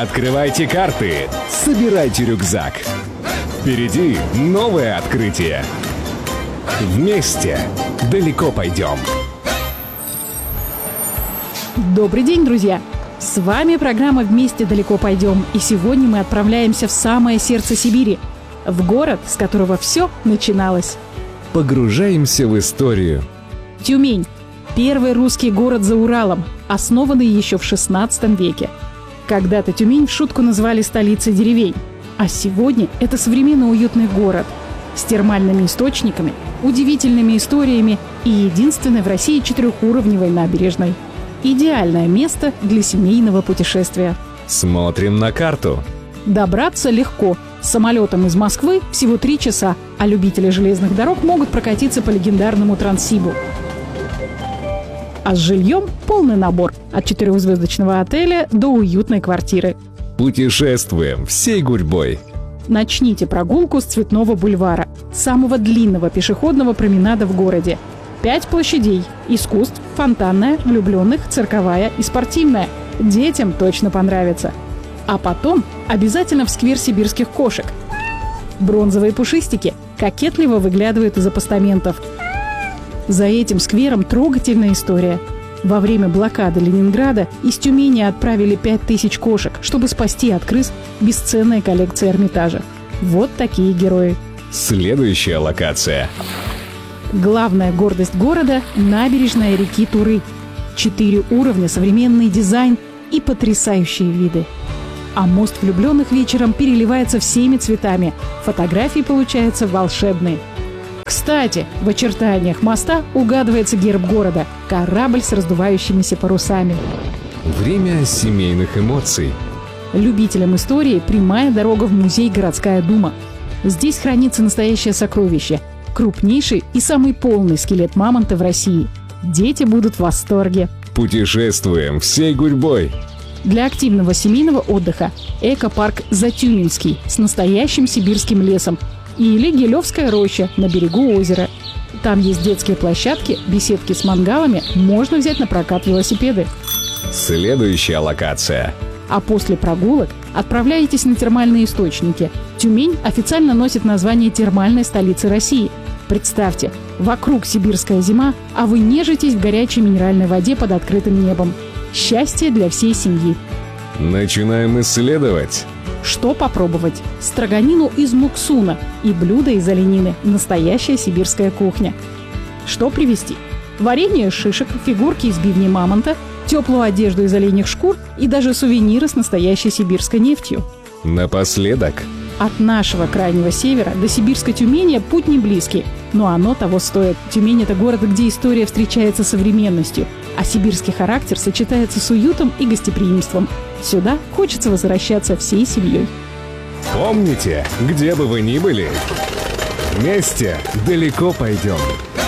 Открывайте карты, собирайте рюкзак. Впереди новое открытие. Вместе далеко пойдем. Добрый день, друзья! С вами программа «Вместе далеко пойдем». И сегодня мы отправляемся в самое сердце Сибири, в город, с которого все начиналось. Погружаемся в историю. Тюмень – первый русский город за Уралом, основанный еще в XVI веке. Когда-то Тюмень в шутку называли столицей деревень, а сегодня это современный уютный город с термальными источниками, удивительными историями и единственной в России 4-уровневой набережной. Идеальное место для семейного путешествия. Смотрим на карту. Добраться легко. Самолетом из Москвы всего 3 часа, а любители железных дорог могут прокатиться по легендарному Транссибу. А с жильем полный набор. От 4-звездочного отеля до уютной квартиры. Путешествуем всей гурьбой. Начните прогулку с Цветного бульвара, самого длинного пешеходного променада в городе. 5 площадей – искусств, фонтанная, влюбленных, цирковая и спортивная. Детям точно понравится. А потом обязательно в сквер сибирских кошек. Бронзовые пушистики кокетливо выглядывают из апостаментов. За этим сквером трогательная история. Во время блокады Ленинграда из Тюмени отправили 5000 кошек, чтобы спасти от крыс бесценные коллекции Эрмитажа. Вот такие герои. Следующая локация. Главная гордость города – набережная реки Туры. 4 уровня, современный дизайн и потрясающие виды. А мост влюбленных вечером переливается всеми цветами. Фотографии получаются волшебные. Кстати, в очертаниях моста угадывается герб города – корабль с раздувающимися парусами. Время семейных эмоций. Любителям истории прямая дорога в музей «Городская дума». Здесь хранится настоящее сокровище – крупнейший и самый полный скелет мамонта в России. Дети будут в восторге. Путешествуем всей гурьбой. Для активного семейного отдыха – экопарк «Затюменский» с настоящим сибирским лесом или Гилевская роща на берегу озера. Там есть детские площадки, беседки с мангалами, можно взять на прокат велосипеды. Следующая локация. А после прогулок отправляетесь на термальные источники. Тюмень официально носит название термальной столицы России. Представьте, вокруг сибирская зима, а вы нежитесь в горячей минеральной воде под открытым небом. Счастье для всей семьи. Начинаем исследовать. Что попробовать? Строганину из муксуна и блюдо из оленины. Настоящая сибирская кухня. Что привезти? Варенье из шишек, фигурки из бивней мамонта, теплую одежду из оленьих шкур и даже сувениры с настоящей сибирской нефтью. Напоследок. От нашего крайнего севера до сибирской Тюмени путь не близкий, но оно того стоит. Тюмень – это город, где история встречается с современностью, а сибирский характер сочетается с уютом и гостеприимством. Сюда хочется возвращаться всей семьей. Помните, где бы вы ни были, вместе далеко пойдем.